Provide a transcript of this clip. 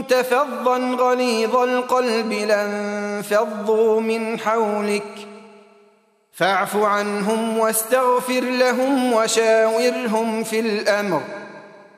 كنت فظا غليظ القلب لانفضوا من حولك فاعف عنهم واستغفر لهم وشاورهم في الأمر